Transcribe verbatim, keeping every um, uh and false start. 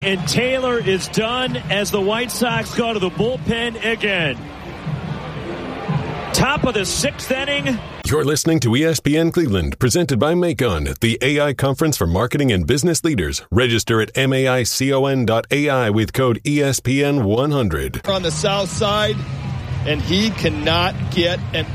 and Taylor is done as the White Sox go to the bullpen again. Top of the sixth inning. You're listening to E S P N Cleveland, presented by Macon, the A I conference for marketing and business leaders. Register at maicon dot A I with code E S P N one hundred. On the south side, and he cannot get an